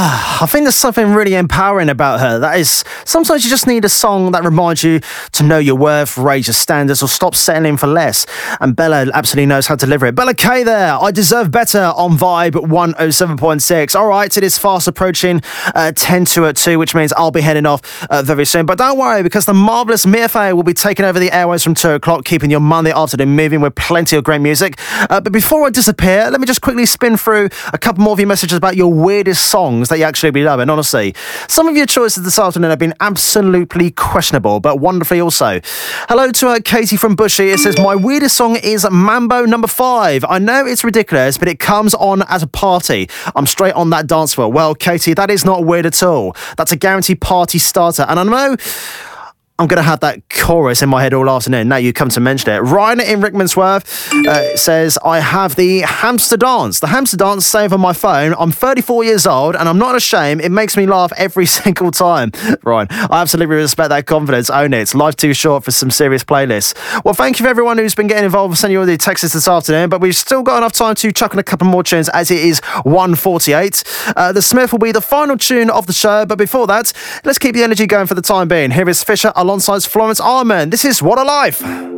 I think there's something really empowering about her. That is, sometimes you just need a song that reminds you to know your worth, raise your standards, or stop settling for less. And Bella absolutely knows how to deliver it. Bella K there, I Deserve Better on Vibe 107.6. All right, it is fast approaching 10 to 2, which means I'll be heading off very soon. But don't worry, because the marvellous Mia Fey will be taking over the airways from 2 o'clock, keeping your Monday afternoon moving with plenty of great music. But before I disappear, let me just quickly spin through a couple more of your messages about your weirdest songs that you actually be loving. Honestly, some of your choices this afternoon have been absolutely questionable, but wonderfully also. Hello to Katie from Bushy. It says, my weirdest song is Mambo No. 5. I know it's ridiculous, but it comes on at a party. I'm straight on that dance floor. Well, Katie, that is not weird at all. That's a guaranteed party starter. And I know I'm going to have that chorus in my head all afternoon. Now you come to mention it. Ryan in Rickmansworth says, I have the hamster dance. The hamster dance saved on my phone. I'm 34 years old and I'm not ashamed. It makes me laugh every single time. Ryan, I absolutely respect that confidence. Own it. Life's too short for some serious playlists. Well, thank you for everyone who's been getting involved and sending you all the texts this afternoon, but we've still got enough time to chuck in a couple more tunes as it is 1:48. The Smith will be the final tune of the show, but before that, let's keep the energy going for the time being. Here is Fisher alongside Florence Arman. This is What a Life.